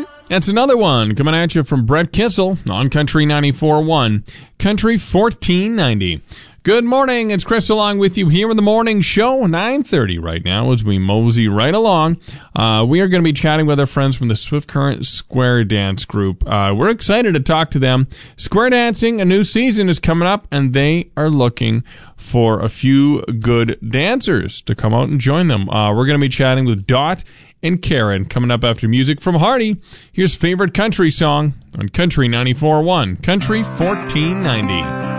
That's another one coming at you from Brett Kissel on Country 94.1, Country 1490. Good morning, it's Chris along with you here in the morning show, 9:30 right now as we mosey right along. We are going to be chatting with our friends from the Swift Current Square Dance Group. We're excited to talk to them. Square dancing, a new season is coming up, and they are looking for a few good dancers to come out and join them. We're going to be chatting with Dot and Karen coming up after music from Hardy. Here's favorite country song on Country 94.1, Country 1490.